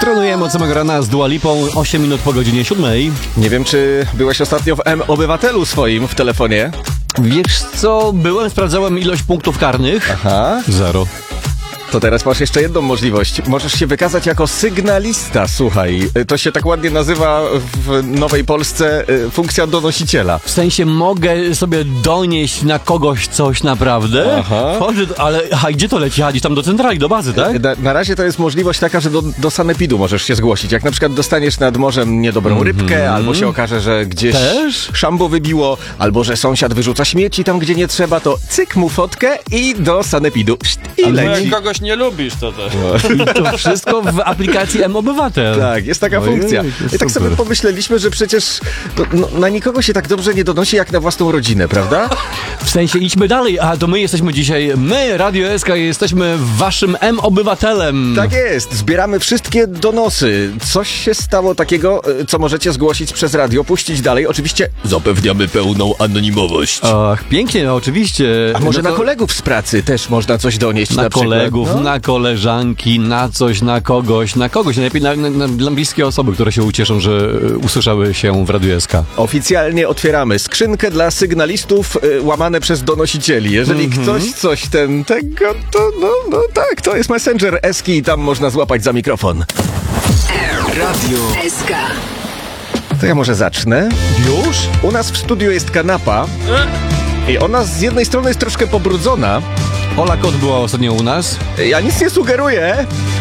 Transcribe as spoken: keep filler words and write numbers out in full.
Trenujemy od samego rana z Dua Lipą, osiem minut po godzinie siódmej. Nie wiem, czy byłeś ostatnio w M-Obywatelu swoim w telefonie? Wiesz co, byłem, sprawdzałem ilość punktów karnych. Aha. Zero. To teraz masz jeszcze jedną możliwość. Możesz się wykazać jako sygnalista, słuchaj. To się tak ładnie nazywa w Nowej Polsce funkcja donosiciela. W sensie mogę sobie donieść na kogoś coś naprawdę? Aha. Chodzę, ale a gdzie to leci? A, gdzieś tam do centrali, do bazy, tak? Na, na razie to jest możliwość taka, że do, do sanepidu możesz się zgłosić. Jak na przykład dostaniesz nad morzem niedobrą mm-hmm. rybkę, albo się okaże, że gdzieś Też? szambo wybiło, albo że sąsiad wyrzuca śmieci tam, gdzie nie trzeba, to cyk mu fotkę i do sanepidu. I Ale leci. jak kogoś nie lubisz, to też. I to wszystko w aplikacji M-Obywatel. Tak, jest taka Ojej, funkcja. jest I tak super. sobie pomyśleliśmy, że przecież no, no, na nikogo się tak dobrze nie donosi jak na własną rodzinę, prawda? W sensie idźmy dalej, a to my jesteśmy dzisiaj, my, Radio S K, jesteśmy waszym M-Obywatelem. Tak jest, zbieramy wszystkie donosy. Coś się stało takiego, co możecie zgłosić przez radio, puścić dalej. Oczywiście zapewniamy pełną anonimowość. Ach, pięknie, no oczywiście. A może no to na kolegów z pracy też można coś donieść na, na przykład? kolegów, No. na koleżanki, na coś, na kogoś, na kogoś, najlepiej na, na, na, na bliskie osoby, które się ucieszą, że e, usłyszały się w Radiu S K. Oficjalnie otwieramy skrzynkę dla sygnalistów y, łamane przez donosicieli. Jeżeli Mhm. ktoś coś ten tego, to no, no tak, to jest Messenger Eski i tam można złapać za mikrofon. Radio S K. To ja może zacznę. Już? U nas w studiu jest kanapa i ona z jednej strony jest troszkę pobrudzona. Ola Kot była ostatnio u nas. Ja nic nie sugeruję,